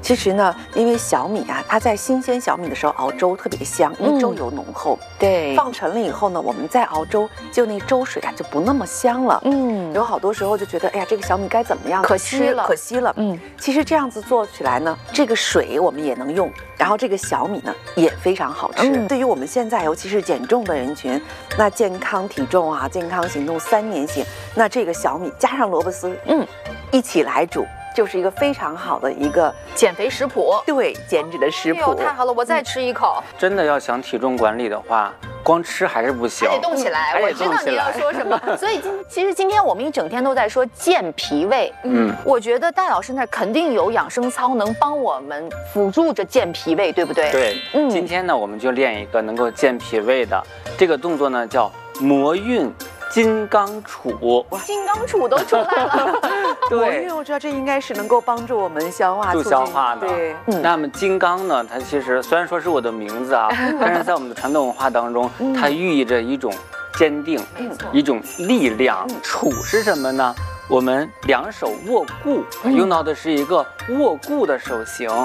其实呢，因为小米啊，它在新鲜小米的时候熬粥特别香，因为粥油浓厚。 对， 放陈了以后呢，我们再熬粥，就那粥水啊就不那么香了。有好多时候就觉得，哎呀，这个小米该怎么样？ 可惜了， 可惜了。其实这样子做起来呢，这个水我们也能用，然后这个小米呢也非常好吃。对于我们现在尤其是减重的人群，那健康体重啊，健康行动3年行，那这个小米加上萝卜丝，一起来煮。就是一个非常好的一个减肥食谱， 对，减脂的食谱。 太好了，我再吃一口。 真的要想体重管理的话，光吃还是不行， 还得动起来。我知道你要说什么，所以其实今天我们一整天都在说健脾胃。我觉得戴老师那肯定有养生操能帮我们辅助着健脾胃，对不对？ 对，今天呢我们就练一个能够健脾胃的这个动作呢，叫魔运金刚杵。 金刚杵都出来了。 对，因为我知道这应该是能够帮助我们消化、 助消化的。 对， 那么金刚呢，它其实虽然说是我的名字啊，但是在我们的传统文化当中，它寓意着一种坚定，一种力量。杵是什么呢？我们两手握固，用到的是一个握固的手型。